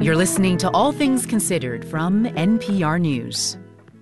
You're listening to All Things Considered from NPR News.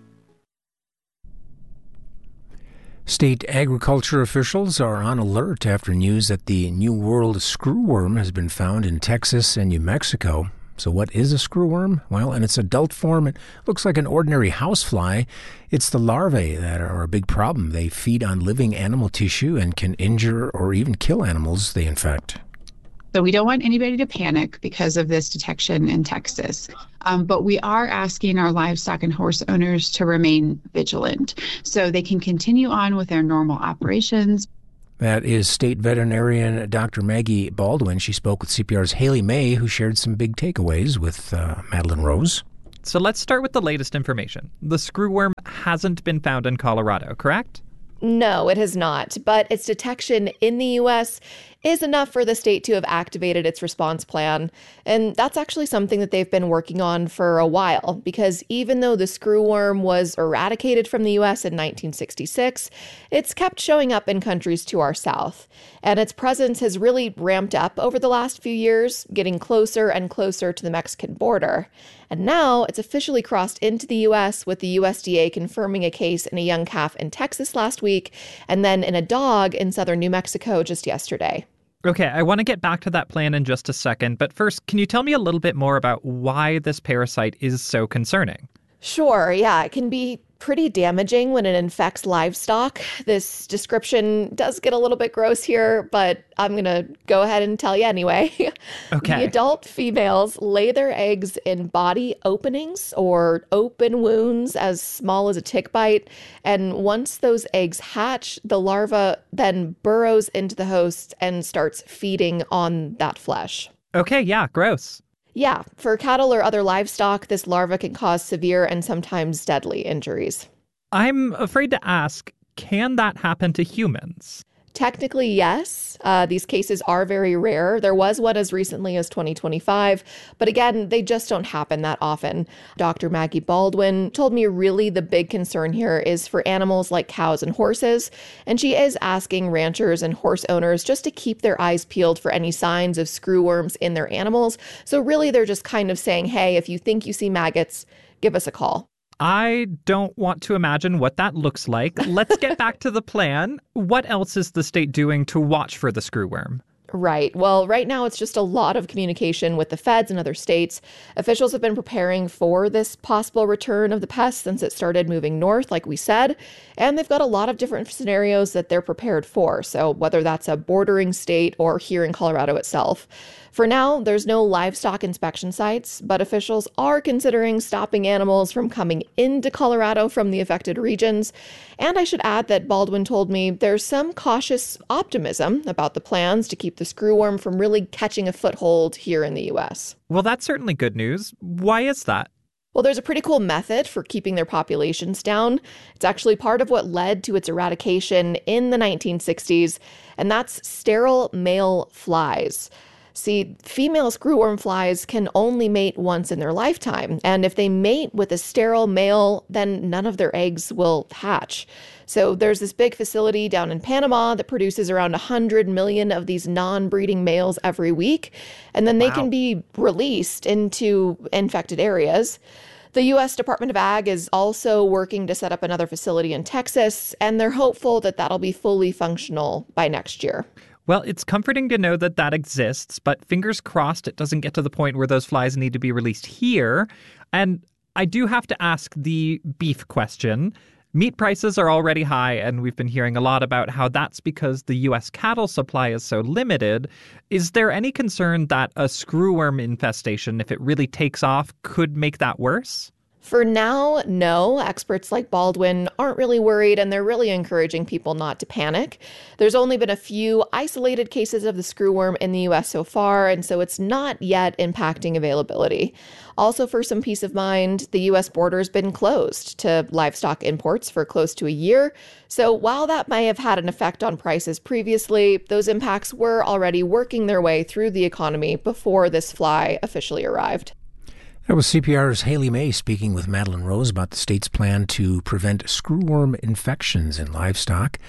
State agriculture officials are on alert after news that the New World screwworm has been found in Texas and New Mexico. So what is a screwworm? Well, in its adult form, it looks like an ordinary housefly. It's the larvae that are a big problem. They feed on living animal tissue and can injure or even kill animals they infect. So we don't want anybody to panic because of this detection in Texas. But we are asking our livestock and horse owners to remain vigilant so they can continue on with their normal operations. That is state veterinarian Dr. Maggie Baldwin. She spoke with CPR's Haley May, who shared some big takeaways with Madeline Rose. So let's start with the latest information. The screwworm hasn't been found in Colorado, correct? No, it has not. But its detection in the U.S. is enough for the state to have activated its response plan. And that's actually something that they've been working on for a while, because even though the screwworm was eradicated from the U.S. in 1966, it's kept showing up in countries to our south. And its presence has really ramped up over the last few years, getting closer and closer to the Mexican border. And now it's officially crossed into the U.S., with the USDA confirming a case in a young calf in Texas last week, and then in a dog in southern New Mexico just yesterday. Okay, I want to get back to that plan in just a second, but first, can you tell me a little bit more about why this parasite is so concerning? Sure, yeah, it can be pretty damaging when it infects livestock. This description does get a little bit gross here, but I'm going to go ahead and tell you anyway. Okay. The adult females lay their eggs in body openings or open wounds as small as a tick bite. And once those eggs hatch, the larva then burrows into the host and starts feeding on that flesh. Okay, yeah, gross. Yeah, for cattle or other livestock, this larva can cause severe and sometimes deadly injuries. I'm afraid to ask, can that happen to humans? Technically, yes. These cases are very rare. There was one as recently as 2025, but again, they just don't happen that often. Dr. Maggie Baldwin told me really the big concern here is for animals like cows and horses, and she is asking ranchers and horse owners just to keep their eyes peeled for any signs of screwworms in their animals. So really, they're just kind of saying, hey, if you think you see maggots, give us a call. I don't want to imagine what that looks like. Let's get back to the plan. What else is the state doing to watch for the screwworm? Right. Well, right now it's just a lot of communication with the feds and other states. Officials have been preparing for this possible return of the pest since it started moving north, like we said. And they've got a lot of different scenarios that they're prepared for. So whether that's a bordering state or here in Colorado itself. For now, there's no livestock inspection sites, but officials are considering stopping animals from coming into Colorado from the affected regions. And I should add that Baldwin told me there's some cautious optimism about the plans to keep the screwworm from really catching a foothold here in the U.S. Well, that's certainly good news. Why is that? Well, there's a pretty cool method for keeping their populations down. It's actually part of what led to its eradication in the 1960s, and that's sterile male flies. See, female screwworm flies can only mate once in their lifetime, and if they mate with a sterile male, then none of their eggs will hatch. So there's this big facility down in Panama that produces around 100 million of these non-breeding males every week, and then they can be released into infected areas. The U.S. Department of Ag is also working to set up another facility in Texas, and they're hopeful that that'll be fully functional by next year. Well, it's comforting to know that that exists, but fingers crossed it doesn't get to the point where those flies need to be released here. And I do have to ask the beef question. Meat prices are already high, and we've been hearing a lot about how that's because the U.S. cattle supply is so limited. Is there any concern that a screwworm infestation, if it really takes off, could make that worse? For now, no. Experts like Baldwin aren't really worried, and they're really encouraging people not to panic. There's only been a few isolated cases of the screwworm in the U.S. so far, and so it's not yet impacting availability. Also, for some peace of mind, the U.S. border's been closed to livestock imports for close to a year. So while that may have had an effect on prices previously, those impacts were already working their way through the economy before this fly officially arrived. That was CPR's Haley May speaking with Madeline Rose about the state's plan to prevent screwworm infections in livestock.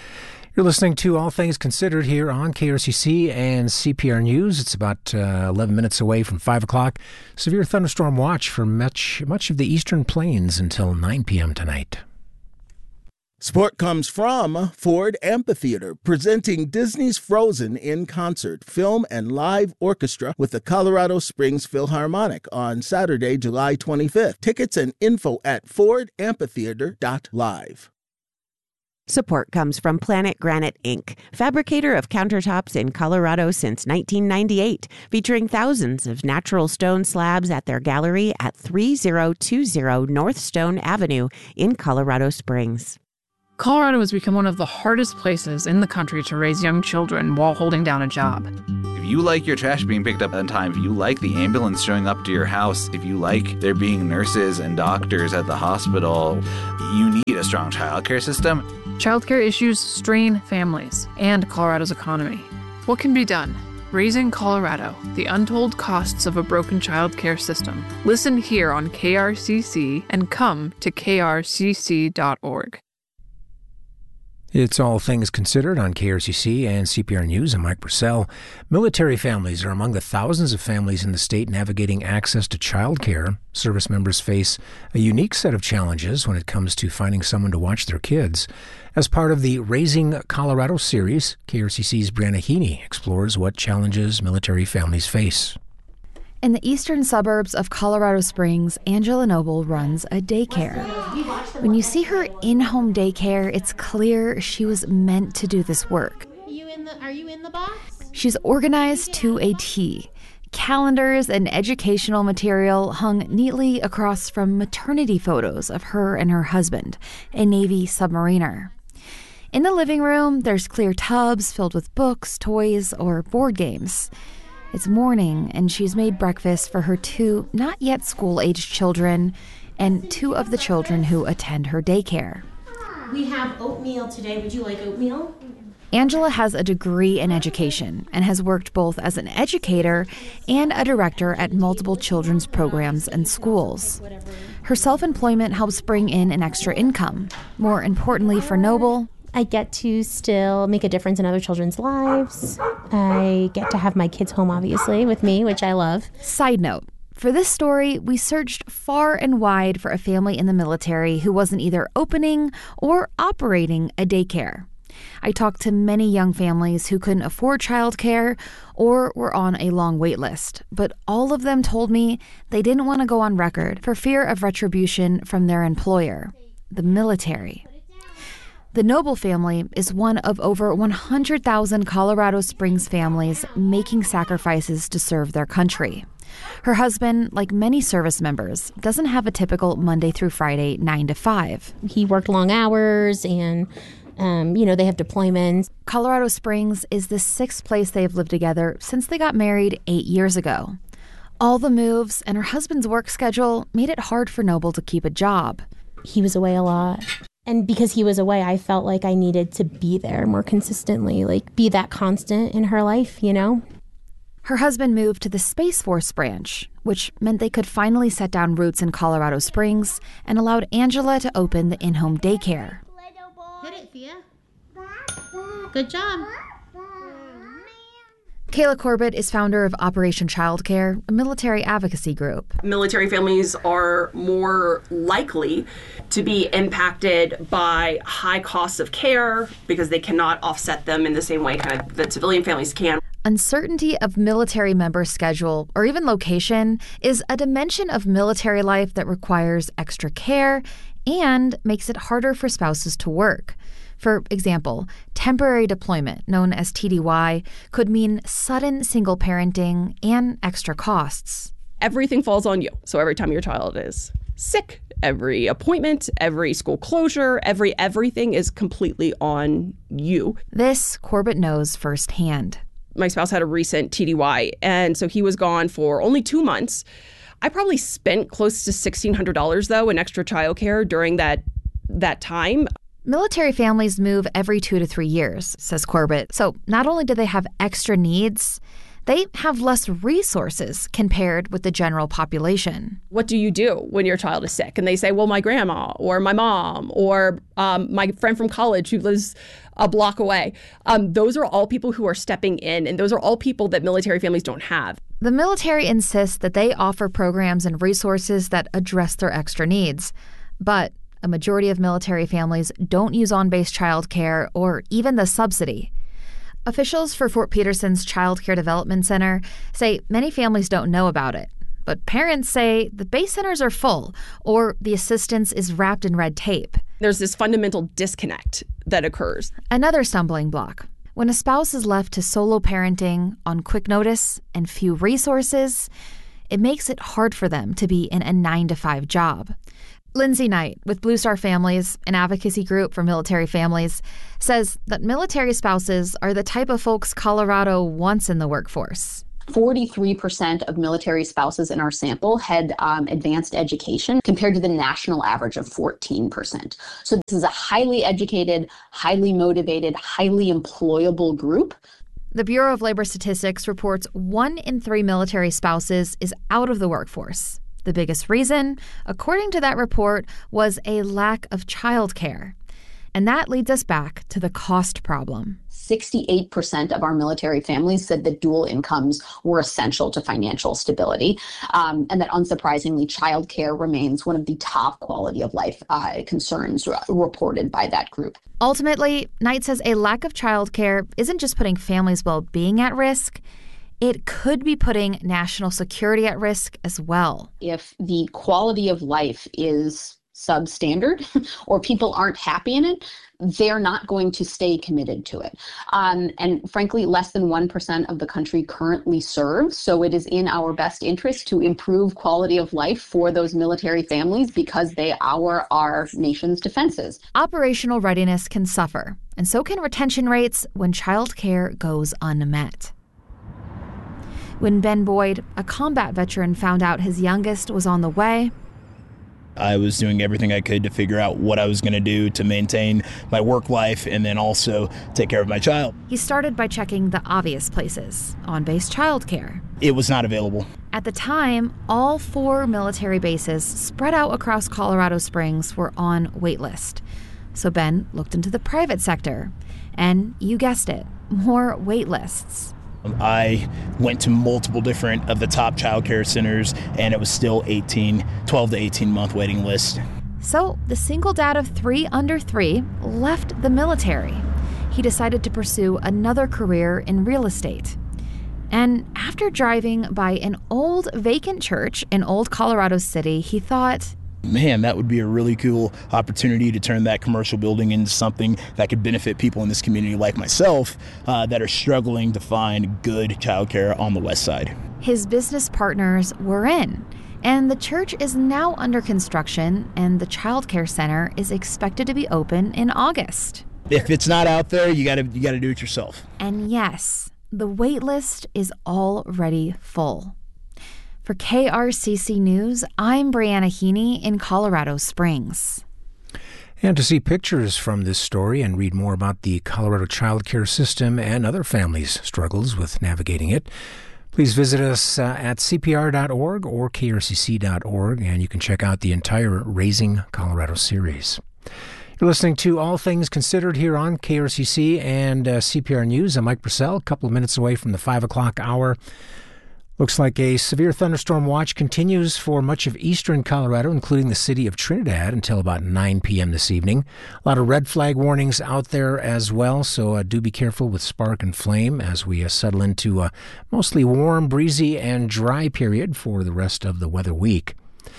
You're listening to All Things Considered here on KRCC and CPR News. It's about 11 minutes away from 5 o'clock. Severe thunderstorm watch for much of the eastern plains until 9 p.m. tonight. Support comes from Ford Amphitheater, presenting Disney's Frozen in concert, film and live orchestra with the Colorado Springs Philharmonic on Saturday, July 25th. Tickets and info at fordamphitheater.live. Support comes from Planet Granite, Inc., fabricator of countertops in Colorado since 1998, featuring thousands of natural stone slabs at their gallery at 3020 North Stone Avenue in Colorado Springs. Colorado has become one of the hardest places in the country to raise young children while holding down a job. If you like your trash being picked up on time, if you like the ambulance showing up to your house, if you like there being nurses and doctors at the hospital, you need a strong childcare system. Childcare issues strain families and Colorado's economy. What can be done? Raising Colorado, the untold costs of a broken childcare system. Listen here on KRCC and come to krcc.org. It's All Things Considered on KRCC and CPR News. I'm Mike Purcell. Military families are among the thousands of families in the state navigating access to childcare. Service members face a unique set of challenges when it comes to finding someone to watch their kids. As part of the Raising Colorado series, KRCC's Brianna Heaney explores what challenges military families face. In the eastern suburbs of Colorado Springs, Angela Noble runs a daycare. When you see her in-home daycare, it's clear she was meant to do this work. Are you in the box? She's organized to a T. Calendars and educational material hung neatly across from maternity photos of her and her husband, a Navy submariner. In the living room, there's clear tubs filled with books, toys, or board games. It's morning, and she's made breakfast for her 2 not-yet school-aged children and 2 of the children who attend her daycare. We have oatmeal today. Would you like oatmeal? Angela has a degree in education and has worked both as an educator and a director at multiple children's programs and schools. Her self-employment helps bring in an extra income. More importantly for Noble, I get to still make a difference in other children's lives. I get to have my kids home, obviously, with me, which I love. Side note, for this story, we searched far and wide for a family in the military who wasn't either opening or operating a daycare. I talked to many young families who couldn't afford childcare or were on a long wait list, but all of them told me they didn't want to go on record for fear of retribution from their employer, the military. The Noble family is one of over 100,000 Colorado Springs families making sacrifices to serve their country. Her husband, like many service members, doesn't have a typical Monday through Friday 9 to 5. He worked long hours and, they have deployments. Colorado Springs is the 6th place they've lived together since they got married 8 years ago. All the moves and her husband's work schedule made it hard for Noble to keep a job. He was away a lot. And because he was away, I felt like I needed to be there more consistently, like be that constant in her life, Her husband moved to the Space Force branch, which meant they could finally set down roots in Colorado Springs and allowed Angela to open the in-home daycare. Hit it, Thea. Good job. Kayla Corbett is founder of Operation Childcare, a military advocacy group. Military families are more likely to be impacted by high costs of care because they cannot offset them in the same way kind of that civilian families can. Uncertainty of military members' schedule or even location is a dimension of military life that requires extra care and makes it harder for spouses to work. For example, temporary deployment, known as TDY, could mean sudden single parenting and extra costs. Everything falls on you. So every time your child is sick, every appointment, every school closure, everything is completely on you. This Corbett knows firsthand. My spouse had a recent TDY, and so he was gone for only 2 months. I probably spent close to $1,600, though, in extra childcare during that time. Military families move every 2 to 3 years, says Corbett. So not only do they have extra needs, they have less resources compared with the general population. What do you do when your child is sick? And they say, well, my grandma or my mom or my friend from college who lives a block away. Those are all people who are stepping in, and those are all people that military families don't have. The military insists that they offer programs and resources that address their extra needs. But a majority of military families don't use on-base childcare or even the subsidy. Officials for Fort Peterson's Child Care Development Center say many families don't know about it. But parents say the base centers are full or the assistance is wrapped in red tape. There's this fundamental disconnect that occurs. Another stumbling block. When a spouse is left to solo parenting on quick notice and few resources, it makes it hard for them to be in a 9-to-5 job. Lindsay Knight with Blue Star Families, an advocacy group for military families, says that military spouses are the type of folks Colorado wants in the workforce. 43% of military spouses in our sample had advanced education compared to the national average of 14%. So this is a highly educated, highly motivated, highly employable group. The Bureau of Labor Statistics reports 1 in 3 military spouses is out of the workforce. The biggest reason, according to that report, was a lack of childcare. And that leads us back to the cost problem. 68% of our military families said that dual incomes were essential to financial stability, and that unsurprisingly, childcare remains one of the top quality of life concerns reported by that group. Ultimately, Knight says a lack of childcare isn't just putting families' well-being at risk. It could be putting national security at risk as well. If the quality of life is substandard or people aren't happy in it, they're not going to stay committed to it. And frankly, less than 1% of the country currently serves. So it is in our best interest to improve quality of life for those military families because they are our nation's defenses. Operational readiness can suffer, and so can retention rates when childcare goes unmet. When Ben Boyd, a combat veteran, found out his youngest was on the way, I was doing everything I could to figure out what I was going to do to maintain my work life and then also take care of my child. He started by checking the obvious places, on-base childcare. It was not available. At the time, all 4 military bases spread out across Colorado Springs were on wait list. So Ben looked into the private sector. And you guessed it, more wait lists. I went to multiple different of the top childcare centers, and it was still 12 to 18 month waiting list. So the single dad of 3 under 3 left the military. He decided to pursue another career in real estate. And after driving by an old vacant church in Old Colorado City, he thought, man, that would be a really cool opportunity to turn that commercial building into something that could benefit people in this community like myself that are struggling to find good childcare on the west side. His business partners were in, and the church is now under construction, and the childcare center is expected to be open in August. If it's not out there, you gotta do it yourself. And yes, the wait list is already full. For KRCC News, I'm Brianna Heaney in Colorado Springs. And to see pictures from this story and read more about the Colorado child care system and other families' struggles with navigating it, please visit us at cpr.org or krcc.org, and you can check out the entire Raising Colorado series. You're listening to All Things Considered here on KRCC and CPR News. I'm Mike Purcell, a couple of minutes away from the 5 o'clock hour. Looks like a severe thunderstorm watch continues for much of eastern Colorado, including the city of Trinidad, until about 9 p.m. this evening. A lot of red flag warnings out there as well, so do be careful with spark and flame as we settle into a mostly warm, breezy, and dry period for the rest of the weather week.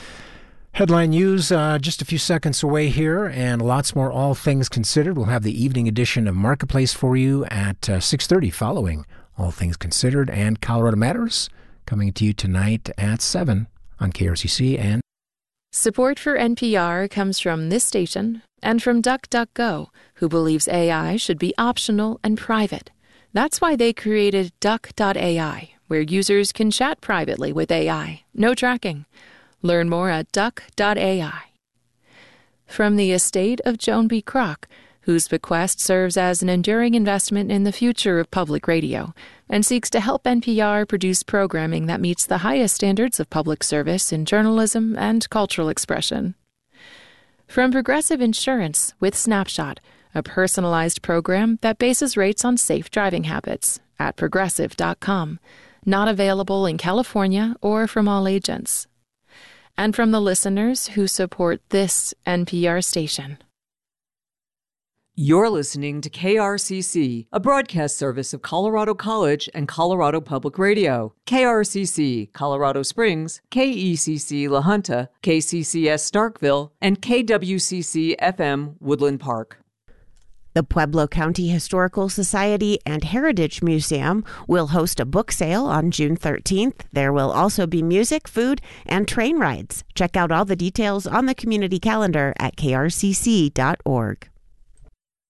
Headline news just a few seconds away here, and lots more All Things Considered. We'll have the evening edition of Marketplace for you at 6:30 following All Things Considered, and Colorado Matters coming to you tonight at 7 on KRCC. And support for NPR comes from this station and from DuckDuckGo, who believes AI should be optional and private. That's why they created Duck.ai, where users can chat privately with AI. No tracking. Learn more at Duck.ai. From the estate of Joan B. Kroc, whose bequest serves as an enduring investment in the future of public radio and seeks to help NPR produce programming that meets the highest standards of public service in journalism and cultural expression. From Progressive Insurance with Snapshot, a personalized program that bases rates on safe driving habits at progressive.com. Not available in California or from all agents. And from the listeners who support this NPR station. You're listening to KRCC, a broadcast service of Colorado College and Colorado Public Radio. KRCC, Colorado Springs, KECC La Junta, KCCS Starkville, and KWCC FM Woodland Park. The Pueblo County Historical Society and Heritage Museum will host a book sale on June 13th. There will also be music, food, and train rides. Check out all the details on the community calendar at krcc.org.